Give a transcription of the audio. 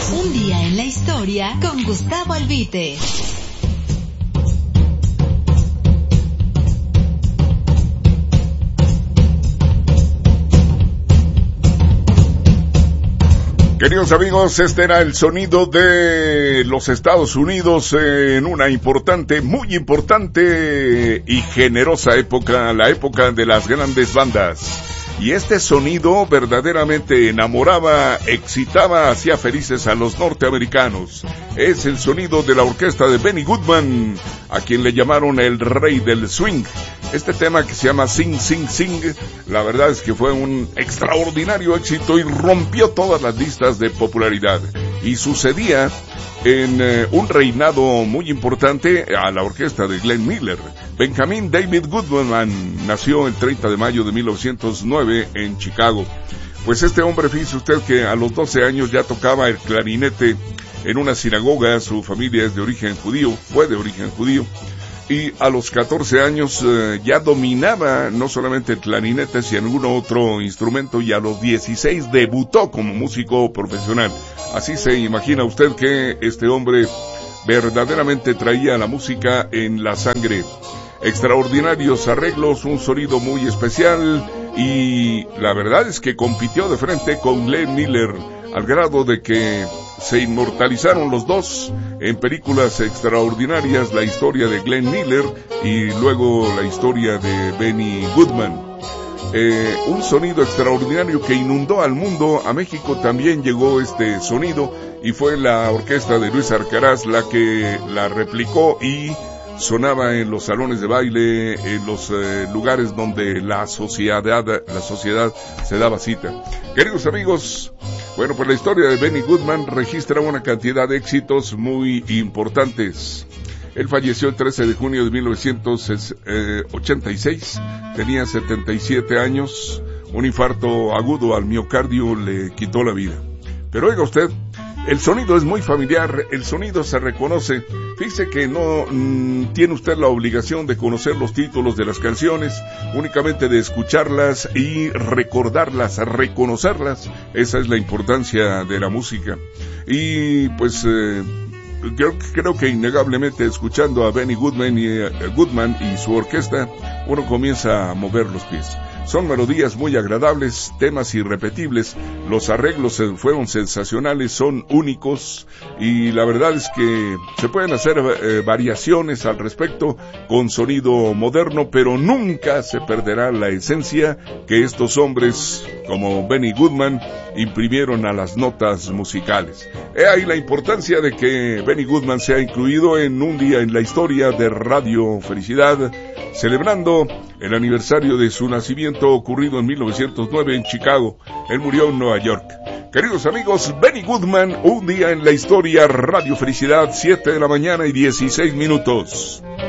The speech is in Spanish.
Un día en la historia con Gustavo Albite. Queridos amigos, este era el sonido de los Estados Unidos en una importante, muy importante y generosa época, la época de las grandes bandas. Y este sonido verdaderamente enamoraba, excitaba, hacía felices a los norteamericanos. Es el sonido de la orquesta de Benny Goodman, a quien le llamaron el rey del swing. Este tema que se llama Sing, Sing, Sing, la verdad es que fue un extraordinario éxito y rompió todas las listas de popularidad. Y sucedía en un reinado muy importante a la orquesta de Glenn Miller. Benjamin David Goodman nació el 30 de mayo de 1909 en Chicago. Pues este hombre, fíjese usted que a los 12 años ya tocaba el clarinete en una sinagoga. Su familia es de origen judío, fue de origen judío. Y a los 14 años ya dominaba no solamente el clarinete, sino algún otro instrumento, y a los 16 debutó como músico profesional. Así se imagina usted que este hombre verdaderamente traía la música en la sangre. Extraordinarios arreglos, un sonido muy especial, y la verdad es que compitió de frente con Glenn Miller, al grado de que se inmortalizaron los dos en películas extraordinarias, la historia de Glenn Miller y luego la historia de Benny Goodman. Un sonido extraordinario que inundó al mundo. A México también llegó este sonido y fue la orquesta de Luis Arcaraz la que la replicó y sonaba en los salones de baile, en los lugares donde la sociedad se daba cita. Queridos amigos, bueno, pues la historia de Benny Goodman registra una cantidad de éxitos muy importantes. Él falleció el 13 de junio de 1986, tenía 77 años, un infarto agudo al miocardio le quitó la vida. Pero oiga usted, el sonido es muy familiar, el sonido se reconoce. Fíjese que no tiene usted la obligación de conocer los títulos de las canciones, únicamente de escucharlas y recordarlas, reconocerlas. Esa es la importancia de la música. Y pues creo que innegablemente escuchando a Benny Goodman y su orquesta, uno comienza a mover los pies. Son melodías muy agradables, temas irrepetibles, los arreglos fueron sensacionales, son únicos, y la verdad es que se pueden hacer variaciones al respecto con sonido moderno, pero nunca se perderá la esencia que estos hombres como Benny Goodman imprimieron a las notas musicales. He ahí la importancia de que Benny Goodman sea incluido en un día en la historia de Radio Felicidad, celebrando el aniversario de su nacimiento ocurrido en 1909 en Chicago. Él murió en Nueva York. Queridos amigos, Benny Goodman, un día en la historia, Radio Felicidad, 7 de la mañana y 16 minutos.